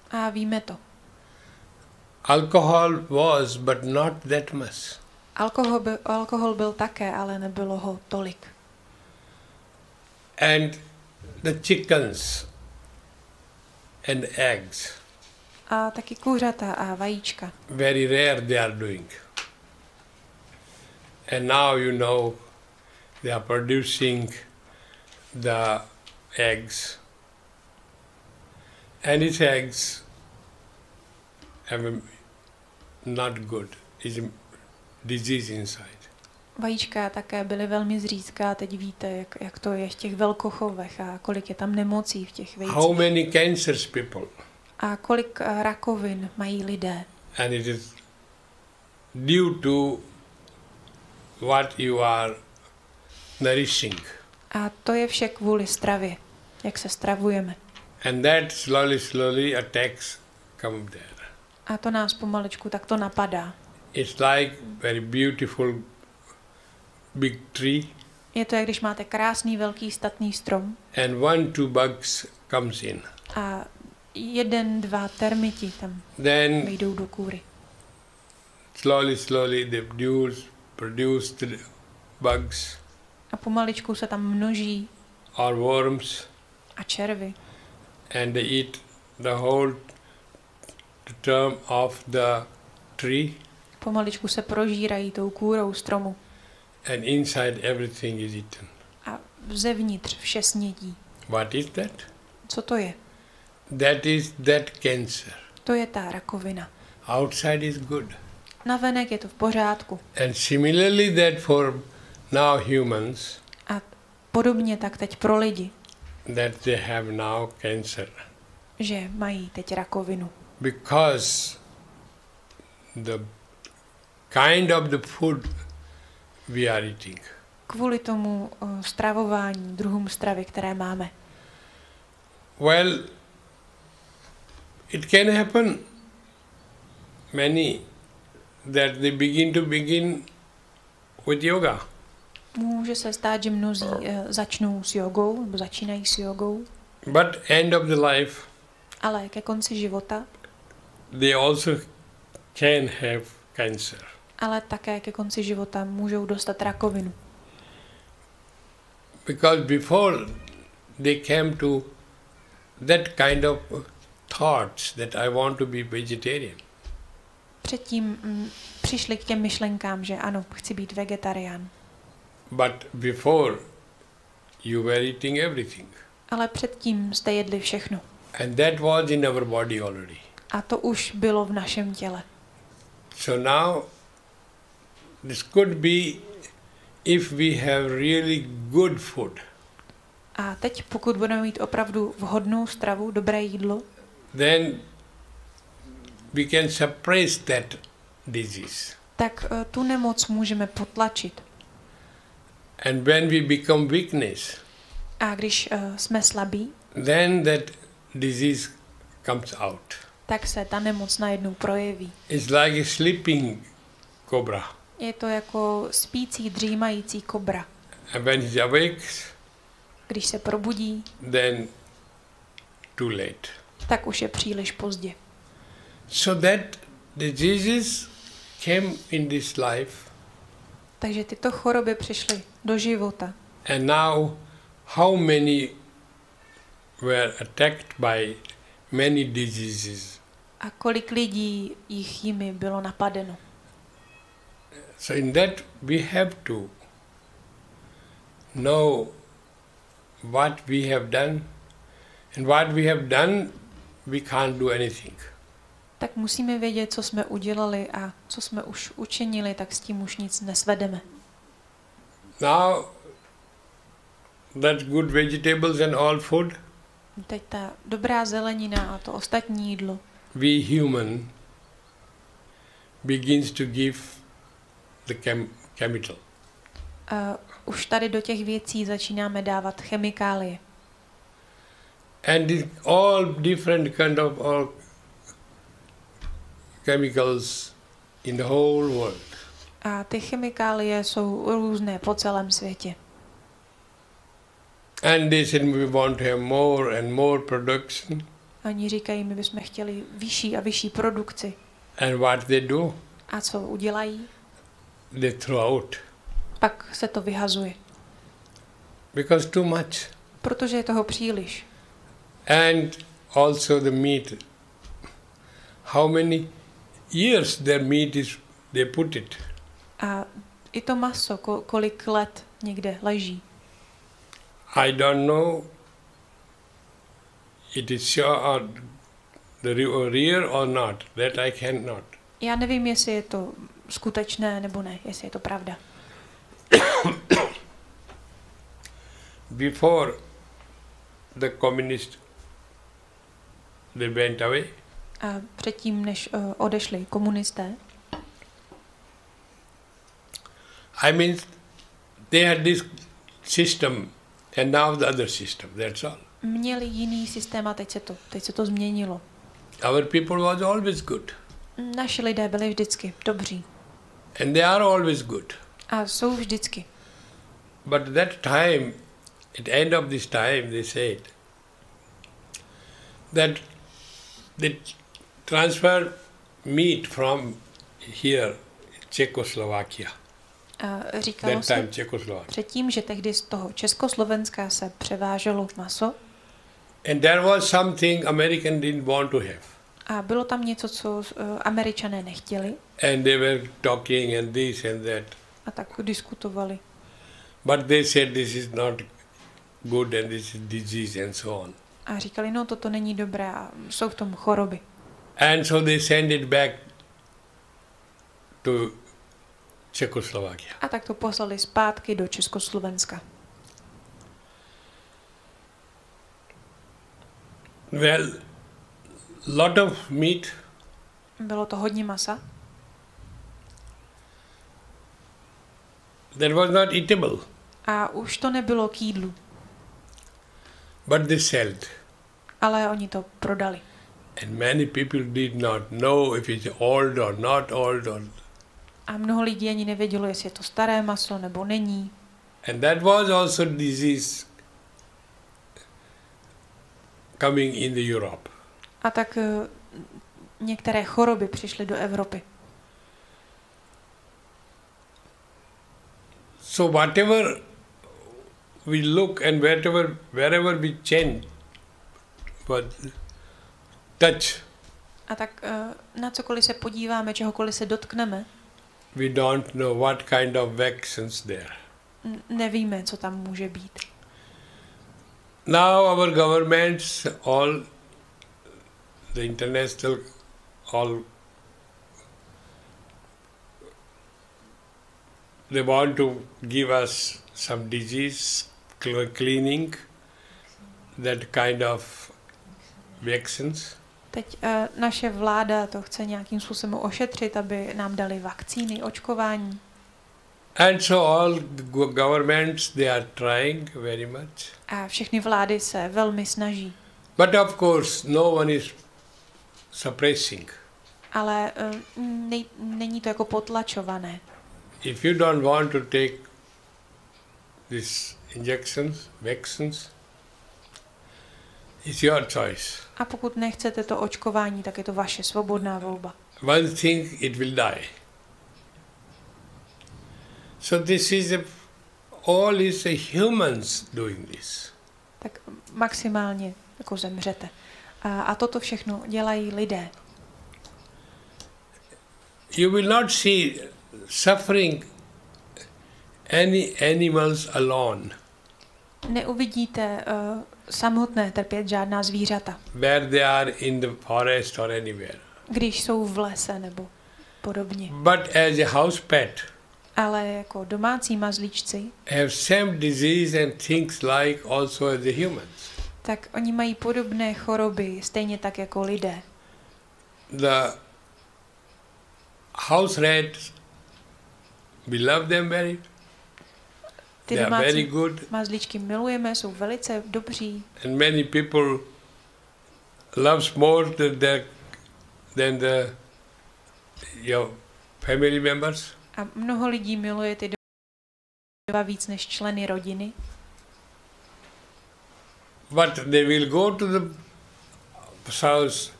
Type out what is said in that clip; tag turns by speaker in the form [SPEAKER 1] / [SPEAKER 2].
[SPEAKER 1] A víme to.
[SPEAKER 2] Alcohol was, but not that much.
[SPEAKER 1] Alkohol byl také, ale nebylo ho tolik.
[SPEAKER 2] And the chickens and eggs,
[SPEAKER 1] A taky kuřata a vajíčka.
[SPEAKER 2] very rare they are doing. And now you know they are producing the eggs. And these eggs have not good. Is a disease inside.
[SPEAKER 1] Vajíčka také byly velmi zřídka, teď víte, jak to je v těch velkochovech a kolik je tam nemocí v těch vejcích.
[SPEAKER 2] How many cancers people?
[SPEAKER 1] A kolik rakovin mají lidé.
[SPEAKER 2] And it is due to what you are nourishing.
[SPEAKER 1] A to je vše kvůli stravě, jak se stravujeme.
[SPEAKER 2] And that slowly attacks come there.
[SPEAKER 1] A to nás pomalečku takto napadá.
[SPEAKER 2] It's like very beautiful big tree
[SPEAKER 1] Je to, jak když máte krásný, velký, statný strom
[SPEAKER 2] and 1-2 bugs comes in.
[SPEAKER 1] a 1-2 termiti tam
[SPEAKER 2] Then
[SPEAKER 1] vejdou do kůry.
[SPEAKER 2] slowly they produce the bugs
[SPEAKER 1] A pomaličku se tam množí
[SPEAKER 2] or worms
[SPEAKER 1] a červy.
[SPEAKER 2] and they eat the whole term of the tree
[SPEAKER 1] Pomaličku se prožírají tou kůrou stromu
[SPEAKER 2] and inside everything is eaten.
[SPEAKER 1] a zevnitř vše snědí.
[SPEAKER 2] What is that?
[SPEAKER 1] Co to je?
[SPEAKER 2] That is that cancer.
[SPEAKER 1] To je ta rakovina.
[SPEAKER 2] Outside is good.
[SPEAKER 1] Navenek je to v pořádku.
[SPEAKER 2] And similarly that for now humans,
[SPEAKER 1] A podobně tak teď pro lidi,
[SPEAKER 2] that they have now cancer.
[SPEAKER 1] že mají teď rakovinu.
[SPEAKER 2] Because the kind of the food we are eating.
[SPEAKER 1] Kvůli tomu stravování, druhům stravy, které máme.
[SPEAKER 2] Well, it can happen many that they begin with yoga.
[SPEAKER 1] Může se stát, že mnozí začnou s jogou, nebo začínají s jogou,
[SPEAKER 2] But end of the life,
[SPEAKER 1] ale ke konci života,
[SPEAKER 2] they also can have cancer.
[SPEAKER 1] ale také ke konci života můžou dostat rakovinu.
[SPEAKER 2] Because before they came to that kind of thoughts that I want to be vegetarian.
[SPEAKER 1] Předtím přišli k těm myšlenkám, že ano, chci být vegetarián.
[SPEAKER 2] But before you were eating everything.
[SPEAKER 1] Ale předtím jste jedli všechno.
[SPEAKER 2] And that was in our body already.
[SPEAKER 1] A to už bylo v našem těle.
[SPEAKER 2] So now this could be if we have really good food.
[SPEAKER 1] A teď, pokud budeme mít opravdu vhodnou stravu, dobré jídlo,
[SPEAKER 2] Then we can suppress that disease.
[SPEAKER 1] tak tu nemoc můžeme potlačit.
[SPEAKER 2] And when we become weakness,
[SPEAKER 1] A když jsme slabí,
[SPEAKER 2] then that disease comes out.
[SPEAKER 1] tak se ta nemoc najednou projeví.
[SPEAKER 2] It's like a sleeping cobra.
[SPEAKER 1] Je to jako spící, dřímající kobra.
[SPEAKER 2] And when he awakes,
[SPEAKER 1] Když se probudí,
[SPEAKER 2] then too late.
[SPEAKER 1] tak už je příliš pozdě.
[SPEAKER 2] So that diseases came in this life.
[SPEAKER 1] Takže tyto choroby přišly do života.
[SPEAKER 2] And now how many were attacked by many diseases.
[SPEAKER 1] A kolik lidí jimi bylo napadeno.
[SPEAKER 2] So in that we have to know what we have done, and what we have done we can't do anything.
[SPEAKER 1] Tak musíme vědět, co jsme udělali a co jsme už učinili, tak s tím už nic nesvedeme.
[SPEAKER 2] Now that good vegetables and all food,
[SPEAKER 1] Teď ta dobrá zelenina a to ostatní jídlo,
[SPEAKER 2] we human begins to give the chemical.
[SPEAKER 1] Už tady do těch věcí začínáme dávat chemikálie.
[SPEAKER 2] And all different kind of all chemicals in the whole world.
[SPEAKER 1] A ty chemikálie jsou různé po celém světě.
[SPEAKER 2] And they said we want to have more and more production.
[SPEAKER 1] Oni říkají, my bychom chtěli vyšší a vyšší produkci.
[SPEAKER 2] And what they do?
[SPEAKER 1] A co udělají?
[SPEAKER 2] They throw out.
[SPEAKER 1] Pak se to vyhazuje.
[SPEAKER 2] Because too much.
[SPEAKER 1] Protože je toho příliš.
[SPEAKER 2] And also the meat. How many years their meat is, they put it.
[SPEAKER 1] A i to maso, kolik let někde leží.
[SPEAKER 2] I don't know it is sure or the real or not. That I cannot.
[SPEAKER 1] Já nevím, jestli je to skutečné nebo ne, jestli je to pravda.
[SPEAKER 2] Before the communists they went away.
[SPEAKER 1] A předtím, než odešli komunisté,
[SPEAKER 2] I mean, they had this system and now the other system, that's all.
[SPEAKER 1] měli jiný systém a teď se to změnilo.
[SPEAKER 2] Our people was always good.
[SPEAKER 1] Naši lidé byli vždycky dobří.
[SPEAKER 2] And they are always good.
[SPEAKER 1] A jsou vždycky.
[SPEAKER 2] But that time, at the end of this time, they said that they transfer meat from here, Czechoslovakia.
[SPEAKER 1] A říkalo
[SPEAKER 2] That
[SPEAKER 1] se
[SPEAKER 2] time Czechoslovakia.
[SPEAKER 1] předtím, že tehdy z toho Československa se převáželo maso
[SPEAKER 2] And there was something American didn't want to have.
[SPEAKER 1] a bylo tam něco, co Američané nechtěli
[SPEAKER 2] And they were talking and this and that.
[SPEAKER 1] a tak diskutovali.
[SPEAKER 2] But they said this is not good and this is disease and so on.
[SPEAKER 1] A říkali, no toto není dobré a jsou v tom choroby.
[SPEAKER 2] And so they send it back to Czechoslovakia.
[SPEAKER 1] A tak to poslali zpátky do Československa.
[SPEAKER 2] Well, lot of meat.
[SPEAKER 1] Bylo to hodně masa.
[SPEAKER 2] That was not eatable.
[SPEAKER 1] A už to nebylo k jídlu.
[SPEAKER 2] But they sold.
[SPEAKER 1] Ale oni to prodali.
[SPEAKER 2] And many people did not know if it's old or not old.
[SPEAKER 1] A mnoho lidí ani nevědělo, jestli je to staré maso nebo není.
[SPEAKER 2] And that was also disease coming in the Europe.
[SPEAKER 1] A tak některé choroby přišly do Evropy.
[SPEAKER 2] So whatever we look and wherever we change, but touch,
[SPEAKER 1] A tak na cokoliv se podíváme, čehokoliv se dotkneme,
[SPEAKER 2] we don't know what kind of vaccines there.
[SPEAKER 1] Nevíme, co tam může být.
[SPEAKER 2] Now our governments, all the international, all they want to give us some disease cleaning, that kind of vaccines.
[SPEAKER 1] Teď naše vláda to chce nějakým způsobem ošetřit, aby nám dali vakcíny, očkování.
[SPEAKER 2] And so all the governments, they are trying very much.
[SPEAKER 1] A všechny vlády se velmi snaží.
[SPEAKER 2] But of course, no one is suppressing.
[SPEAKER 1] Ale není to jako potlačované.
[SPEAKER 2] If you don't want to take these injections, vaccines, it's your choice.
[SPEAKER 1] A pokud nechcete to očkování, tak je to vaše svobodná volba.
[SPEAKER 2] One thing, it will die. So this is all is a humans doing this.
[SPEAKER 1] Tak maximálně jako zemřete. A toto všechno dělají lidé.
[SPEAKER 2] You will not see suffering any animals alone.
[SPEAKER 1] Neuvidíte samotné trpět žádná zvířata,
[SPEAKER 2] Where they are in the forest or anywhere.
[SPEAKER 1] když jsou v lese nebo podobně.
[SPEAKER 2] But as a house pet,
[SPEAKER 1] Ale jako domácí mazlíčci,
[SPEAKER 2] have same disease and things like also as the humans.
[SPEAKER 1] tak oni mají podobné choroby, stejně tak jako lidé.
[SPEAKER 2] The house rats, we love them very.
[SPEAKER 1] Ty
[SPEAKER 2] They are very
[SPEAKER 1] domácí
[SPEAKER 2] good.
[SPEAKER 1] mazlíčky milujeme, jsou velice dobří.
[SPEAKER 2] And many people loves more than your family members.
[SPEAKER 1] A mnoho lidí miluje ty doba víc než členy rodiny.
[SPEAKER 2] But they will go to the sows